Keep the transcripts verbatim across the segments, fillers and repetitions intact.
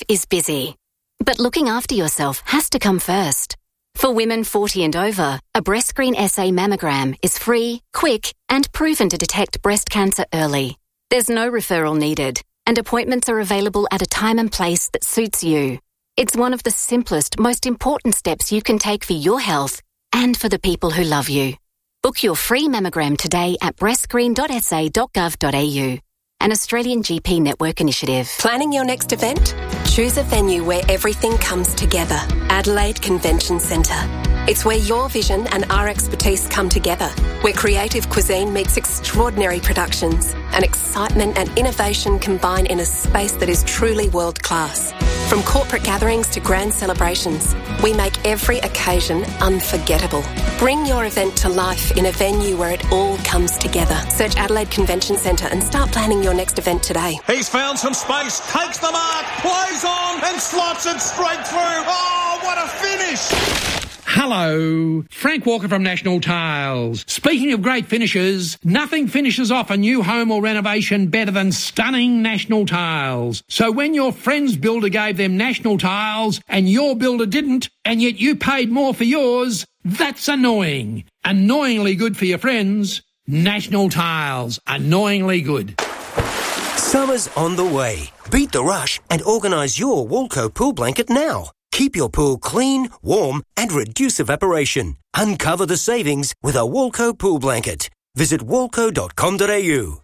is busy. But looking after yourself has to come first. For women forty and over, a BreastScreen S A mammogram is free, quick, and proven to detect breast cancer early. There's no referral needed, and appointments are available at a time and place that suits you. It's one of the simplest, most important steps you can take for your health and for the people who love you. Book your free mammogram today at breast screen dot s a dot gov dot a u. An Australian G P network initiative. Planning your next event? Choose a venue where everything comes together. Adelaide Convention Centre. It's where your vision and our expertise come together, where creative cuisine meets extraordinary productions and excitement and innovation combine in a space that is truly world-class. From corporate gatherings to grand celebrations, we make every occasion unforgettable. Bring your event to life in a venue where it all comes together. Search Adelaide Convention Centre and start planning your next event today. He's found some space, takes the mark, plays on and slots it straight through. Oh, what a finish! Hello, Frank Walker from National Tiles. Speaking of great finishes, nothing finishes off a new home or renovation better than stunning National Tiles. So when your friend's builder gave them National Tiles and your builder didn't, and yet you paid more for yours, that's annoying. Annoyingly good for your friends. National Tiles. Annoyingly good. Summer's on the way. Beat the rush and organise your Walco pool blanket now. Keep your pool clean, warm and reduce evaporation. Uncover the savings with a Walco pool blanket. Visit walco dot com dot a u.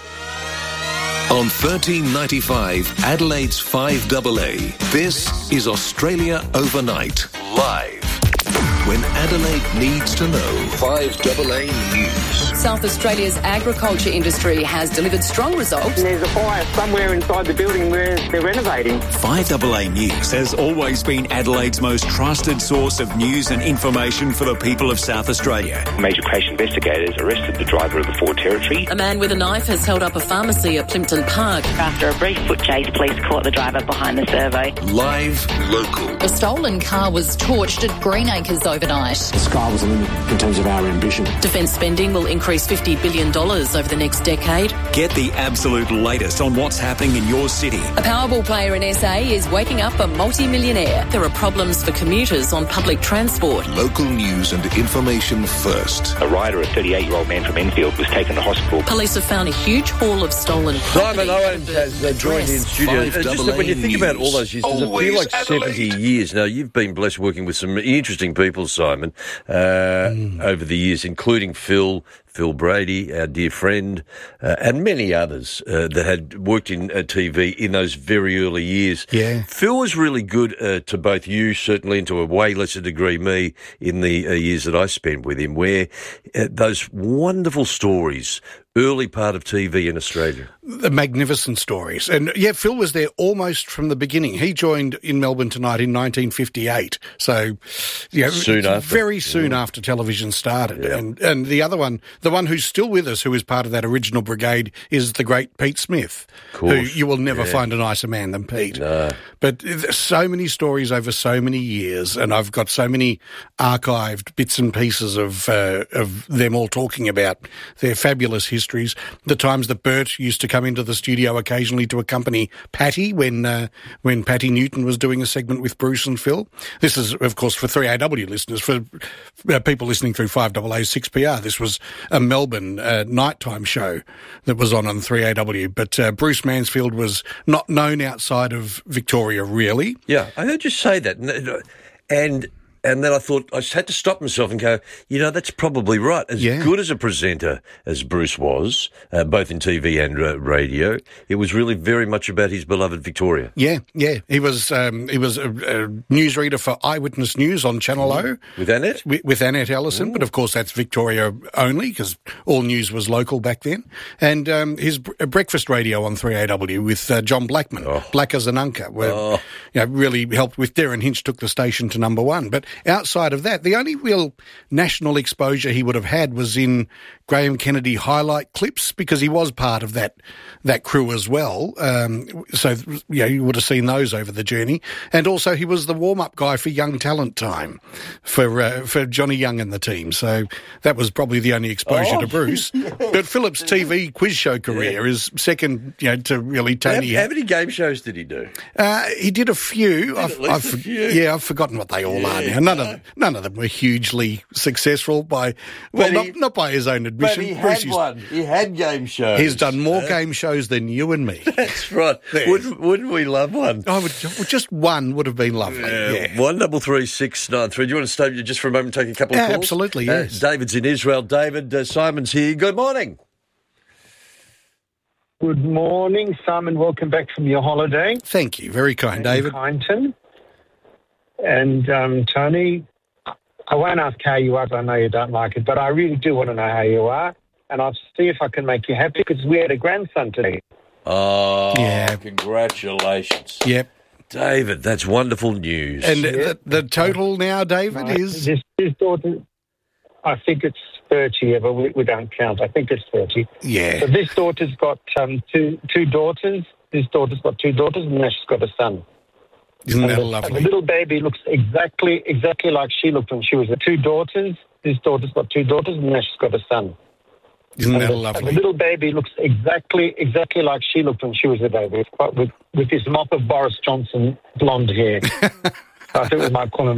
On thirteen ninety-five, Adelaide's five A A, this is Australia Overnight, live. When Adelaide needs to know, five A A News. South Australia's agriculture industry has delivered strong results. There's a fire somewhere inside the building where they're renovating. five A A News has always been Adelaide's most trusted source of news and information for the people of South Australia. Major crash investigators arrested the driver of the Ford Territory. A man with a knife has held up a pharmacy at Plimpton Park. After a brief foot chase, police caught the driver behind the servo. Live, local. A stolen car was torched at Greenacres overnight. The sky was the limit in terms of our ambition. Defence spending will increase fifty billion dollars over the next decade. Get the absolute latest on what's happening in your city. A Powerball player in S A is waking up a multi-millionaire. There are problems for commuters on public transport. Local news and information first. A rider, a thirty-eight-year-old man from Enfield, was taken to hospital. Police have found a huge haul of stolen property. Simon Owens has uh, joined in studio. Uh, just when you think about all those years, does it feel like seventy years? Now, you've been blessed working with some interesting people, Simon, uh, mm. over the years, including Phil, Phil Brady, our dear friend, uh, and many others uh, that had worked in uh, T V in those very early years. Yeah. Phil was really good uh, to both you, certainly, and to a way lesser degree me, in the uh, years that I spent with him, where uh, those wonderful stories, early part of T V in Australia. The magnificent stories. And, yeah, Phil was there almost from the beginning. He joined in Melbourne Tonight in nineteen fifty-eight. So, you know, soon after. very soon yeah. after television started. Yeah. And and the other one, the one who's still with us, who is part of that original brigade, is the great Pete Smith, who you will never yeah. find a nicer man than Pete. No. But there's so many stories over so many years, and I've got so many archived bits and pieces of uh, of them all talking about their fabulous histories. The times that Bert used to come into the studio occasionally to accompany Patty when uh, when Patty Newton was doing a segment with Bruce and Phil. This is, of course, for three A W listeners. For uh, people listening through five A A six P R, this was a Melbourne uh, nighttime show that was on on three A W. But uh, Bruce Mansfield was not known outside of Victoria, really. Yeah, I heard you say that. And... And then I thought, I just had to stop myself and go, you know, that's probably right. As yeah. good as a presenter as Bruce was, uh, both in T V and uh, radio, it was really very much about his beloved Victoria. Yeah, yeah. He was um, he was a, a newsreader for Eyewitness News on Channel O. With Annette? With, with Annette Ellison, mm. but of course that's Victoria only because all news was local back then. And um, his b- breakfast radio on three A W with uh, John Blackman, oh. Black as an Unca, where oh. you know, really helped with Darren Hinch took the station to number one. But outside of that, the only real national exposure he would have had was in Graham Kennedy highlight clips, because he was part of that that crew as well. Um, so, you know, you would have seen those over the journey. And also he was the warm-up guy for Young Talent Time for uh, for Johnny Young and the team. So that was probably the only exposure oh, to Bruce. Yeah. But Philip's T V quiz show career yeah. is second, you know, to really Tony. How, how many game shows did he do? Uh, he did a few. Did I've, at least I've, a few. Yeah, I've forgotten what they all yeah, are now. None no. of them, none of them were hugely successful by well, he, not, not by his own admission. But he Bruce had one. He had game shows. He's done more uh, game shows than you and me. That's right. Wouldn't, wouldn't we love one? I would. Just one would have been lovely. Yeah. yeah. One double three six nine three. Do you want to stay just for a moment and take a couple of yeah, calls? Absolutely. Yes. Uh, David's in Israel. David, uh, Simon's here. Good morning. Good morning, Simon. Welcome back from your holiday. Thank you. Very kind, David. Kyneton. And um, Tony, I won't ask how you are, I know you don't like it, but I really do want to know how you are, and I'll see if I can make you happy, because we had a grandson today. Oh, yeah. Congratulations. Yep. David, that's wonderful news. And yeah. the, the total now, David, right. is? This, this daughter, I think it's thirty, but we, we don't count. I think it's thirty. Yeah. So this daughter's got um, two two daughters. This daughter's got two daughters, and now she's got a son. Isn't and that the, lovely? The little baby looks exactly exactly like she looked when she was a two daughters. This daughter's got two daughters, and now she's got a son. Isn't and that the, lovely? The little baby looks exactly exactly like she looked when she was a baby, with with, with his mop of Boris Johnson blonde hair. I think we might call him